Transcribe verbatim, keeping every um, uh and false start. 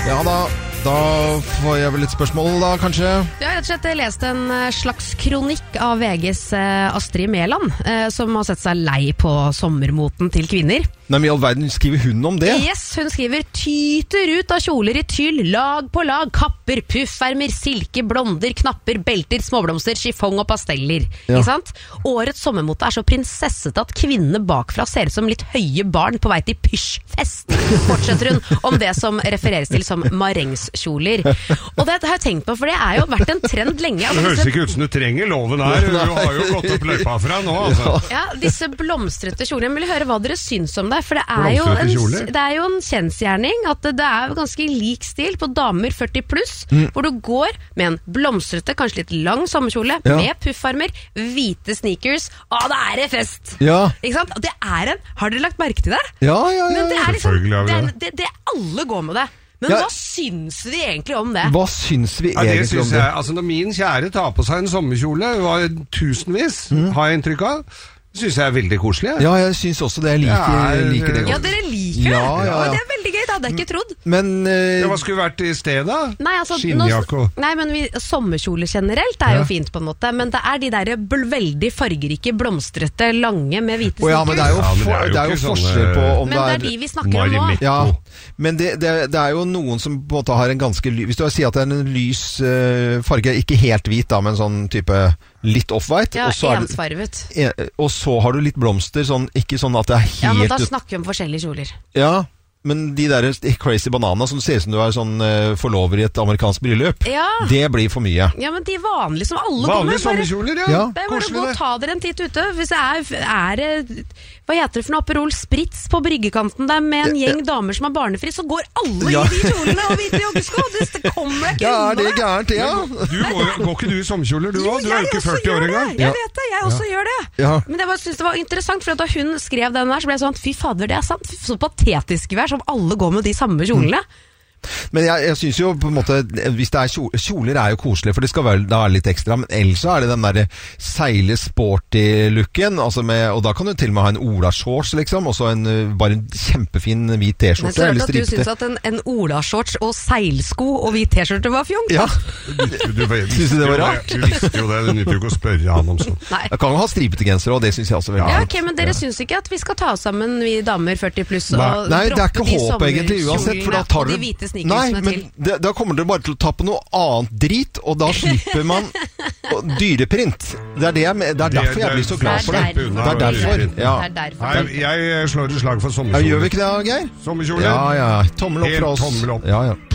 Ja da, da får jeg vel litt spørsmål da, kanskje? Jeg har rett og slett lest en slags kronikk av V G's Astrid Mæland, som har sett seg lei på sommermoten til kvinner. Nei, men i all verden, skriver hun om det? Yes, hun skriver tyter ut av kjoler i tyll, lag på lag, kapper, puffermer, silke, blonder, knapper, belter, småblomster, chiffong og pasteller. Ja. Ikke sant? Årets sommermote er så prinsessete at kvinnene bakfra ser ut som litt høye barn på vei til pysjfest. Fortsetter hun om det som refereres til som marengskjoler. Og det har jeg tenkt på, for det er jo vært en trend lenge. Det høres ikke ut som du trenger loven her. Du har jo gått opp løypa fra nå, altså. Ja, disse blomstrete kjolene. Jeg vil høre hva dere syns om det. For det er, jo en, det er jo en kjensgjerning at det er ganske lik stil på damer førti pluss, mm. hvor du går med en blomstrete, kanskje litt lang sommerkjole, ja. Med puffarmer, hvite sneakers. Å, da er det fest! Ja. Ikke sant? Det er en, har dere lagt merke til det? Ja, ja, ja. Men det er liksom, Selvfølgelig har vi det, det. det, det alle går med det. Men ja. Hva syns vi egentlig om det? Hva syns vi ja, det egentlig syns om det? Jeg, altså når min kjære tar på seg en sommerkjole, var tusenvis, mm. har jeg inntrykk av, synes jeg er veldig koselig. Ja, jeg synes også det. Jeg liker, ja, liker det godt. Ja, dere liker det. Ja, ja, ja. Og det er veldig gøy, det hadde jeg ikke trodd. Men uh, ja, hva skulle vært i stedet? Nei, altså, Skinnjakke og... Nei, men vi, sommerkjole generelt er jo ja. Fint på en måte, men det er de der bl- veldig fargerike, blomstrete, lange med hvite sneakers. Ja, men det er jo, for, ja, det er det er jo forskjell på om men det er... Men det er de vi snakker om nå. Ja, men det, det, det er jo noen som på en måte har en ganske... Hvis du sier at det er en lys uh, farge, ikke helt hvit da, men sånn type... litt off-white, ja, og, så ensfarvet. En, og så har du litt blomster, sånn, ikke sånn at det er helt... Ja, men da snakker vi om forskjellige kjoler. Ja, men de der crazy banana som ser ut som du er sånn uh, forlover i et amerikansk bryllup, ja. Det blir for mye. Ja, men de vanlige som alle vanlige kommer. Sommerkjoler, ja. ja. Det er bare å gå og ta dere en titt ute. Hvis det er, er hva heter det for noe, Aperol Spritz på bryggekanten der med en gjeng damer som har barnefri, så går alle ja. I de kjolene og hvite joggesko. Det kommer ikke ja, er det gærent, ja. Du går, går ikke du i sommerkjoler, du òg? Du er jo ikke førti år engang. Jeg vet det, jeg også ja. Gjør det. Ja. Men jeg bare synes det var interessant, for da hun skrev den der, så ble jeg sånn, fy fader, det er sant. Så patetisk vi er, som alle går med de samme kjolene. Mm. Men jeg, jeg synes jo på en måte, hvis det er kjoler, kjoler er jo koselige, for det skal vel da være litt ekstra, men ellers så er det den der seile sporty looken, altså med, og da kan du til og med ha en Ola-shorts liksom, og så en, bare en kjempefin hvit t-skjorte. Men så hørte at du synes at en, en Ola-shorts og seilsko og hvit t-skjorte var fjong? Ja. Du, du, du, synes du det var rart? Du visste jo det, du nytter jo ikke å spørre han om sånt. Nei. Jeg kan jo ha stripete genser, og det synes jeg også veldig. Ja, ok, men dere ja. Synes ikke at vi skal ta oss sammen, vi damer førti pluss, og Nei, det er ikke håp egentlig uansett, for da tar du... Nei, men det, da kommer dere bare til å ta på noe annet drit, og da slipper man dyreprint. Det er, det jeg, det er derfor jeg blir så glad for det. Det er derfor. Ja. Det er derfor. Nei, jeg slår et slag for sommerkjole. Ja, gjør vi ikke det, Geir? Sommerkjole. Ja, ja. Tommel opp fra oss. Tommel opp. Ja, ja.